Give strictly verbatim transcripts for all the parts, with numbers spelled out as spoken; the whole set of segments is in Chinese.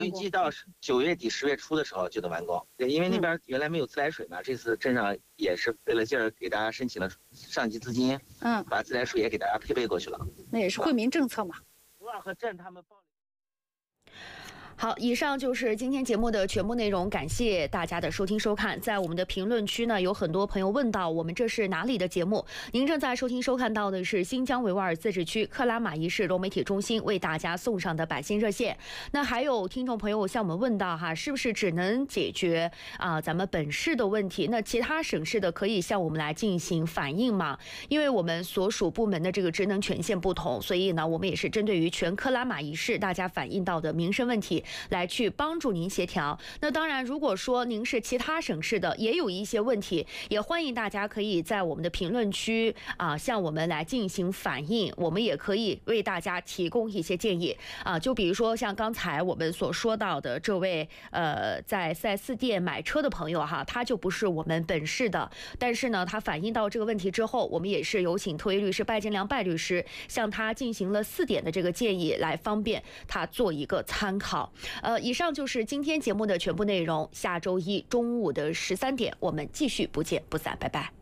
预计到九月底十月初的时候就能完工。对，因为那边原来没有自来水嘛，嗯、这次镇上也是费了劲儿给大家申请了上级资金，嗯，把自来水也给大家配备过去了。 那也是惠民政策嘛。 普洱和镇他们报。 好，以上就是今天节目的全部内容，感谢大家的收听收看。在我们的评论区呢，有很多朋友问到我们这是哪里的节目？您正在收听收看到的是新疆维吾尔自治区克拉玛依市融媒体中心为大家送上的百姓热线。那还有听众朋友向我们问到哈，是不是只能解决啊、呃、咱们本市的问题？那其他省市的可以向我们来进行反映吗？因为我们所属部门的这个职能权限不同，所以呢，我们也是针对于全克拉玛依市大家反映到的民生问题。来去帮助您协调。那当然，如果说您是其他省市的，也有一些问题，也欢迎大家可以在我们的评论区啊向我们来进行反映，我们也可以为大家提供一些建议啊。就比如说像刚才我们所说到的这位呃在四 S 店买车的朋友哈，他就不是我们本市的，但是呢，他反映到这个问题之后，我们也是有请特约律师拜金良拜律师向他进行了四点的这个建议，来方便他做一个参考。呃，以上就是今天节目的全部内容。下周一中午的十三点，我们继续不见不散，拜拜。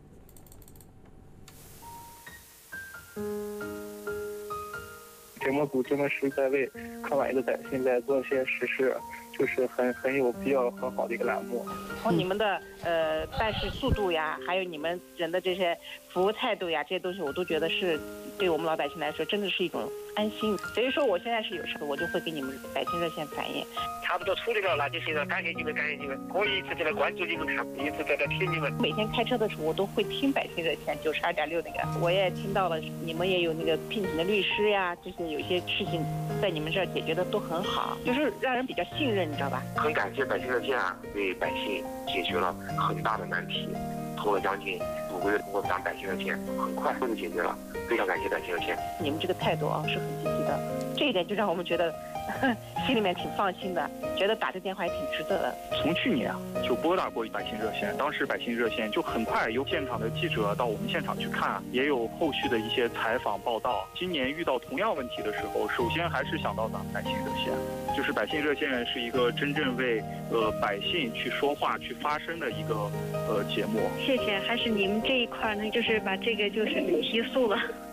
节目组真的是在为克拉玛依的百姓在做一些实事，就是很很有必要很好的一个栏目。 从你们的呃办事速度呀，还有你们人的这些服务态度呀，这些东西我都觉得是对我们老百姓来说真的是一种安心。所以说我现在是有事我就会给你们百姓热线反映。 差不多处理了，那就行了。感谢你们，感谢你们，我一直在那关注你们看，一直在那听你们。 每天开车的时候我都会听百姓热线九十二点六那个，我也听到了你们也有那个聘请的律师呀，这些有些事情在你们这儿解决的都很好，就是让人比较信任，你知道吧？ 很感谢百姓热线啊，为百姓解决了很大的难题，拖了将近五个月，通过咱百姓热线很快就解决了，非常感谢百姓热线。 你们这个态度啊是很积极的，这一点就让我们觉得心里面挺放心的，觉得打这电话也挺值得的。 从去年啊就拨打过百姓热线，当时百姓热线就很快有现场的记者到我们现场去看，也有后续的一些采访报道。今年遇到同样问题的时候，首先还是想到咱们百姓热线，就是百姓热线是一个真正为呃百姓去说话、去发声的一个呃节目。 谢谢，还是你们这一块呢，就是把这个就是提速了。